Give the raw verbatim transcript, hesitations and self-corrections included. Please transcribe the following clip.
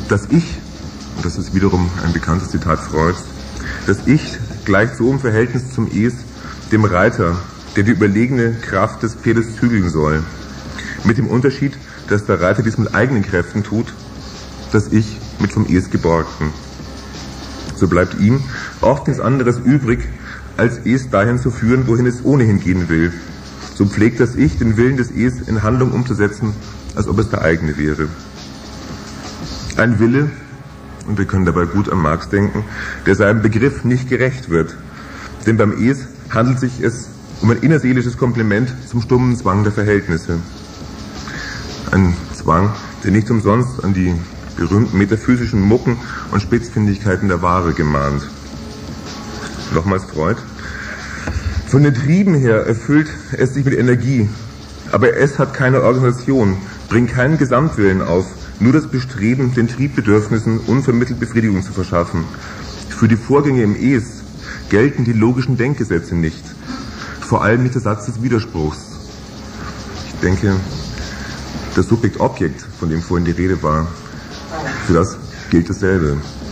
Das Ich, und das ist wiederum ein bekanntes Zitat Freuds, das Ich gleicht so im Verhältnis zum Es dem Reiter, der die überlegene Kraft des Pferdes zügeln soll. Mit dem Unterschied, dass der Reiter dies mit eigenen Kräften tut, das Ich mit vom Es geborgten. So bleibt ihm oft nichts anderes übrig, als Es dahin zu führen, wohin es ohnehin gehen will. So pflegt das Ich, den Willen des Es in Handlung umzusetzen, als ob es der eigene wäre. Ein Wille, und wir können dabei gut an Marx denken, der seinem Begriff nicht gerecht wird. Denn beim Es handelt sich es um ein innerseelisches Komplement zum stummen Zwang der Verhältnisse. Ein Zwang, der nicht umsonst an die berühmten metaphysischen Mucken und Spitzfindigkeiten der Ware gemahnt. Nochmals Freud. Von den Trieben her erfüllt es sich mit Energie, aber es hat keine Organisation, bringt keinen Gesamtwillen auf, nur das Bestreben, den Triebbedürfnissen unvermittelt Befriedigung zu verschaffen. Für die Vorgänge im Es gelten die logischen Denkgesetze nicht, vor allem nicht der Satz des Widerspruchs. Ich denke, das Subjekt-Objekt, von dem vorhin die Rede war, für das gilt dasselbe.